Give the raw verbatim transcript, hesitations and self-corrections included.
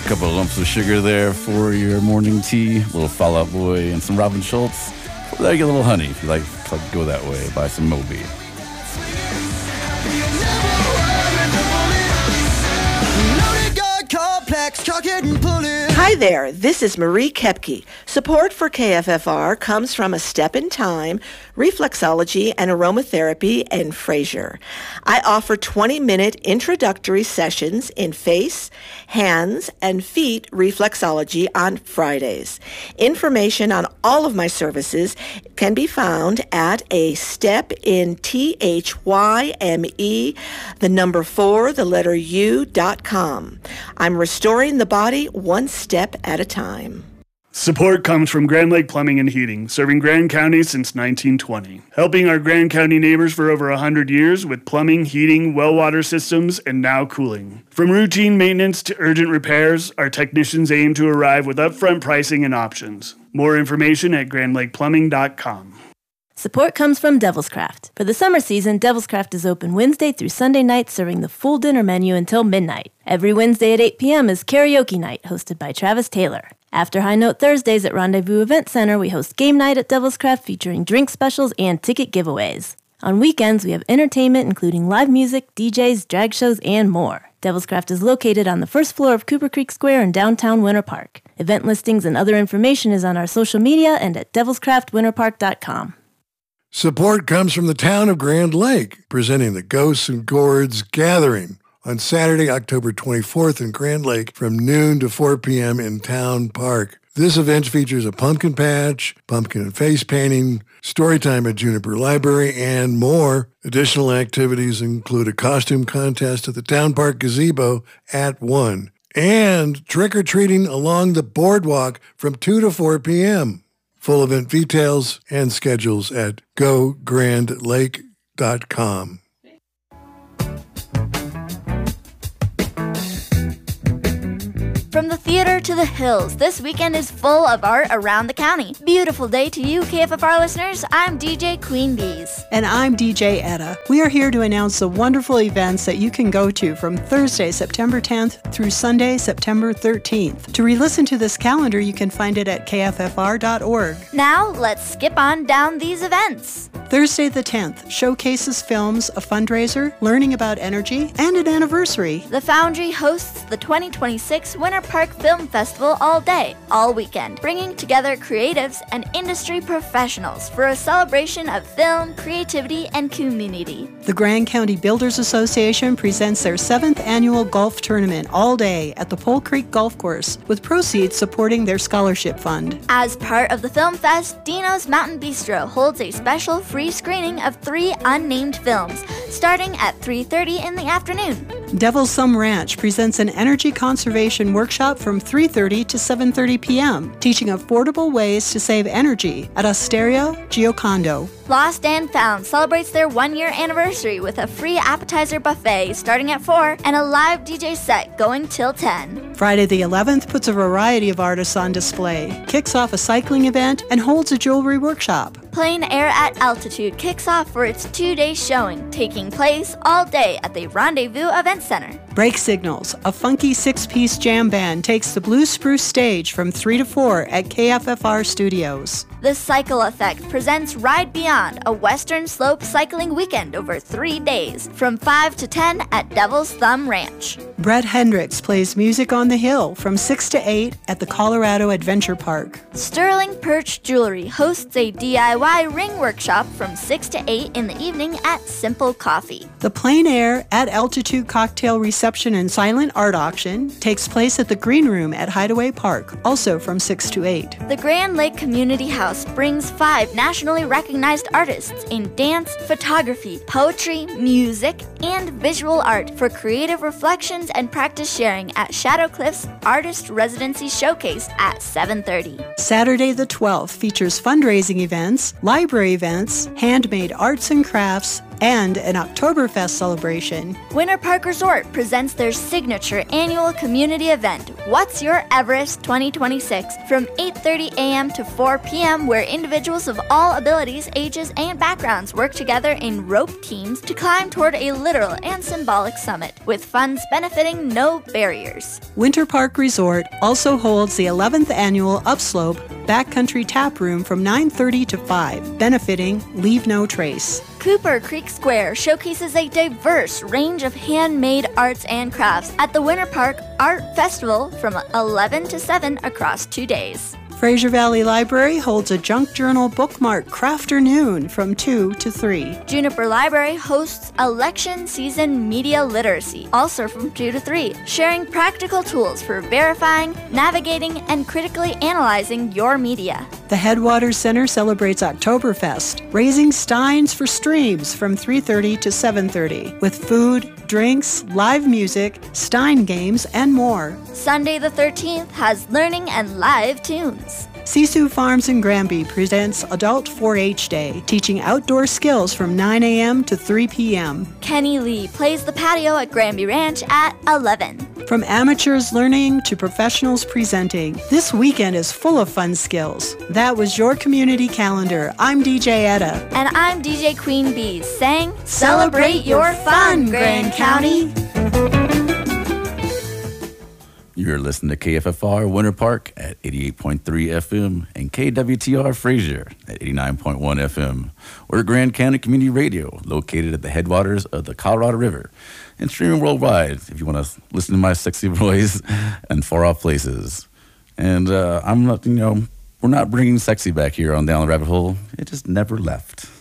couple of lumps of sugar there for your morning tea. A little Fall Out Boy and some Robin Schultz. Or there you get a little honey if you like to go that way. Buy some Moby. Hi there, this is Marie Kepke. Support for K F F R comes from A Step in Time, Reflexology and Aromatherapy in Fraser. I offer twenty-minute introductory sessions in face, hands, and feet reflexology on Fridays. Information on all of my services can be found at A Step in T H Y M E, the number four, the letter U, dot com. I'm restoring the body one step at a time. Support comes from Grand Lake Plumbing and Heating, serving Grand County since nineteen twenty. Helping our Grand County neighbors for over one hundred years with plumbing, heating, well water systems, and now cooling. From routine maintenance to urgent repairs, our technicians aim to arrive with upfront pricing and options. More information at grand lake plumbing dot com. Support comes from Devil's Craft. For the summer season, Devil's Craft is open Wednesday through Sunday nights, serving the full dinner menu until midnight. Every Wednesday at eight p.m. is karaoke night, hosted by Travis Taylor. After High Note Thursdays at Rendezvous Event Center, we host game night at Devil's Craft featuring drink specials and ticket giveaways. On weekends, we have entertainment including live music, D Js, drag shows, and more. Devil's Craft is located on the first floor of Cooper Creek Square in downtown Winter Park. Event listings and other information is on our social media and at devils craft winter park dot com. Support comes from the town of Grand Lake, presenting the Ghosts and Gourds Gathering on Saturday, October twenty-fourth in Grand Lake from noon to four p.m. in Town Park. This event features a pumpkin patch, pumpkin and face painting, story time at Juniper Library, and more. Additional activities include a costume contest at the Town Park Gazebo at one, and trick-or-treating along the boardwalk from two to four p.m. Full event details and schedules at go grand lake dot com. From the theater to the hills, this weekend is full of art around the county. Beautiful day to you, K F F R listeners. I'm D J Queen Bees. And I'm D J Etta. We are here to announce the wonderful events that you can go to from Thursday, September tenth through Sunday, September thirteenth. To re-listen to this calendar, you can find it at k f f r dot org. Now, let's skip on down these events. Thursday the tenth showcases films, a fundraiser, learning about energy, and an anniversary. The Foundry hosts the twenty twenty-six Winter Park Film Festival all day, all weekend, bringing together creatives and industry professionals for a celebration of film, creativity, and community. The Grand County Builders Association presents their seventh annual golf tournament all day at the Pole Creek Golf Course, with proceeds supporting their scholarship fund. As part of the Film Fest, Dino's Mountain Bistro holds a special free screening of three unnamed films, starting at three thirty in the afternoon. Devil's Thumb Ranch presents an energy conservation workshop from three thirty to seven thirty p.m., teaching affordable ways to save energy at Osteria Giocondo. Lost and Found celebrates their one-year anniversary with a free appetizer buffet starting at four and a live D J set going till ten. Friday the eleventh puts a variety of artists on display, kicks off a cycling event, and holds a jewelry workshop. Plein Air at Altitude kicks off for its two-day showing, taking place all day at the Rendezvous Event Center. Break Signals, a funky six-piece jam band, takes the Blue Spruce stage from three to four at K F F R Studios. The Cycle Effect presents Ride Beyond, a Western Slope cycling weekend over three days, from five to ten at Devil's Thumb Ranch. Brett Hendricks plays Music on the Hill from six to eight at the Colorado Adventure Park. Sterling Perch Jewelry hosts a D I Y ring workshop from six to eight in the evening at Simple Coffee. The Plein Air at Altitude Cocktail Reception and Silent Art Auction takes place at the Green Room at Hideaway Park, also from six to eight. The Grand Lake Community House brings five nationally recognized artists in dance, photography, poetry, music, and visual art for creative reflections and practice sharing at Shadow Cliff's Artist Residency Showcase at seven thirty. Saturday the twelfth features fundraising events, library events, handmade arts and crafts, and an Oktoberfest celebration. Winter Park Resort presents their signature annual community event, What's Your Everest twenty twenty-six, from eight thirty a.m. to four p.m., where individuals of all abilities, ages, and backgrounds work together in rope teams to climb toward a literal and symbolic summit, with funds benefiting no barriers. Winter Park Resort also holds the eleventh annual Upslope Backcountry Tap Room from nine thirty to five, benefiting Leave No Trace. Cooper Creek Square showcases a diverse range of handmade arts and crafts at the Winter Park Art Festival from eleven to seven across two days. Fraser Valley Library holds a junk journal bookmark crafternoon from two to three. Juniper Library hosts election season media literacy, also from two to three, sharing practical tools for verifying, navigating, and critically analyzing your media. The Headwaters Center celebrates Oktoberfest, raising steins for streams from three thirty to seven thirty, with food, drinks, live music, stein games, and more. Sunday the thirteenth has learning and live tunes. Sisu Farms in Granby presents Adult four H Day, teaching outdoor skills from nine a.m. to three p.m. Kenny Lee plays the patio at Granby Ranch at eleven. From amateurs learning to professionals presenting, this weekend is full of fun skills. That was your community calendar. I'm D J Etta. And I'm D J Queen Bees saying, celebrate your fun, Grand County. You're listening to K F F R Winter Park at eighty-eight point three F M and K W T R Fraser at eighty-nine point one F M. We're Grand County Community Radio, located at the headwaters of the Colorado River, and streaming worldwide if you want to listen to my sexy voice and far off places. And uh, I'm not, you know, we're not bringing sexy back here on Down the Rabbit Hole. It just never left.